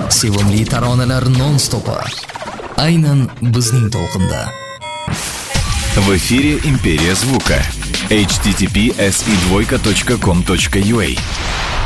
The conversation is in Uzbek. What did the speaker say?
Sevimli taronalar non-stopi. Aynan bizning to'lqinda. В эфире «Империя звука». http://si2.com.ua